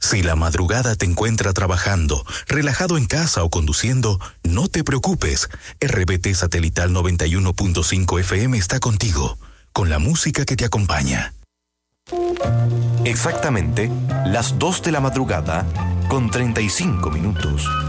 Si la madrugada te encuentra trabajando, relajado en casa o conduciendo, no te preocupes. RBT Satelital 91.5 FM está contigo, con la música que te acompaña. Exactamente las 2 de la madrugada con 35 minutos.